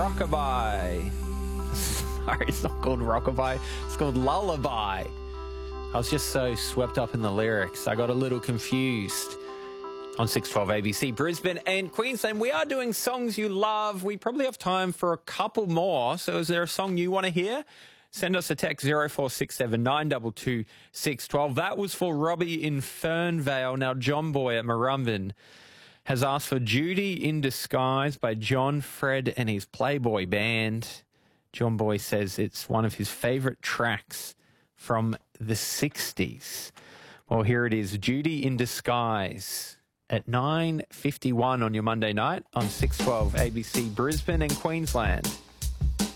Rockabye. Sorry, it's not called Rockabye. It's called Lullaby. I was just so swept up in the lyrics. I got a little confused. On 612 ABC, Brisbane and Queensland, we are doing songs you love. We probably have time for a couple more. So is there a song you want to hear? Send us a text 0467 922 612. That was for Robbie in Fernvale. Now, John Boy at Murrumbin has asked for Judy in Disguise by John Fred and his Playboy band. John Boy says it's one of his favourite tracks from the 60s. Well, here it is, Judy in Disguise at 9:51 on your Monday night on 612 ABC, Brisbane and Queensland.